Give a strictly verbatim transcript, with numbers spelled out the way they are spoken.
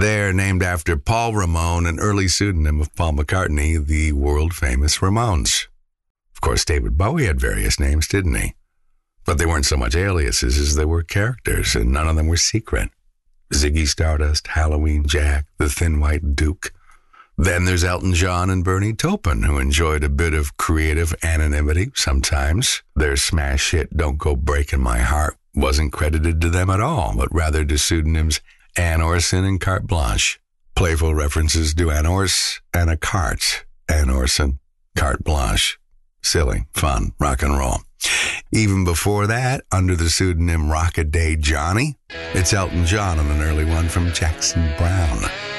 They're named after Paul Ramon, an early pseudonym of Paul McCartney, the world-famous Ramones. Of course, David Bowie had various names, didn't he? But they weren't so much aliases as they were characters, and none of them were secret. Ziggy Stardust, Halloween Jack, the Thin White Duke. Then there's Elton John and Bernie Taupin, who enjoyed a bit of creative anonymity sometimes. Their smash hit Don't Go Breaking My Heart wasn't credited to them at all, but rather to pseudonyms Anne Orson and Carte Blanche. Playful references to Anne Orse and a cart. Anne Orson, Carte Blanche. Silly, fun, rock and roll. Even before that, under the pseudonym Rock-a-Day Johnny, it's Elton John on an early one from Jackson Browne.